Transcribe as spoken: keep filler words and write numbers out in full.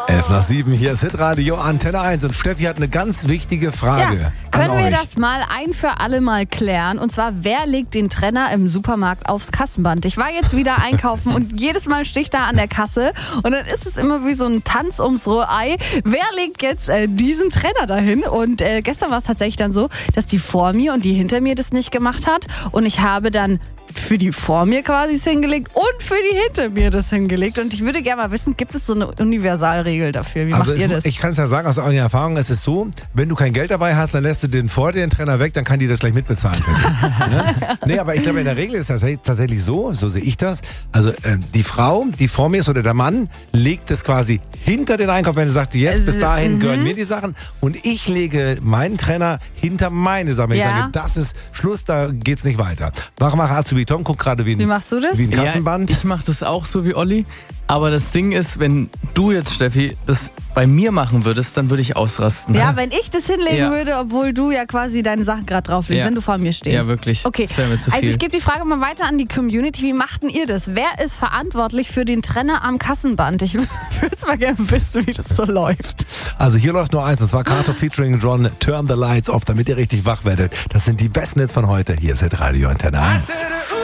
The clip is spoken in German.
elf nach sieben, hier ist Hitradio Antenne eins und Steffi hat eine ganz wichtige Frage. Ja, an können wir euch. das mal ein für alle Mal klären? Und zwar, wer legt den Trenner im Supermarkt aufs Kassenband? Ich war jetzt wieder einkaufen und jedes Mal stehe ich da an der Kasse und dann ist es immer wie so ein Tanz ums rohe Ei. Wer legt jetzt äh, diesen Trenner dahin? Und äh, gestern war es tatsächlich dann so, dass die vor mir und die hinter mir das nicht gemacht hat. Und ich habe dann für die vor mir quasi es hingelegt und für die hinter mir das hingelegt. Und ich würde gerne mal wissen, gibt es so eine Universalregel dafür? Wie Also macht ihr es, das? ich kann es ja sagen aus eigener Erfahrung, es ist so, wenn du kein Geld dabei hast, dann lässt du den vor dir den Trenner weg, dann kann die das gleich mitbezahlen. Ja? Nee, aber ich glaube, in der Regel ist es tatsächlich so, so sehe ich das, also äh, die Frau, die vor mir ist oder der Mann, legt es quasi hinter den Einkauf, wenn er sagt, jetzt bis dahin mhm. gehören mir die Sachen und ich lege meinen Trenner hinter meine Sachen. Ich Ja. sage, das ist Schluss, da geht's nicht weiter. Mach mal Azubi Tom, guck gerade wie ein, Wie machst du das? wie ein Kassenband. Ja, ich mache das auch so wie Olli. Aber das Ding ist, wenn du jetzt, Steffi, das bei mir machen würdest, dann würde ich ausrasten. Ja, wenn ich das hinlegen Ja. würde, obwohl du ja quasi deine Sachen gerade drauflegst, Ja. wenn du vor mir stehst. Ja, wirklich. Okay, Das wäre mir zu also viel. ich gebe die Frage mal weiter an die Community. Wie machten ihr das? Wer ist verantwortlich für den Trenner am Kassenband? Ich würde es mal gerne wissen, wie das so läuft. Also hier läuft nur eins, und zwar Kato featuring John, Turn the Lights Off, damit ihr richtig wach werdet. Das sind die besten Hits von heute. Hier ist Hitradio Antenne eins.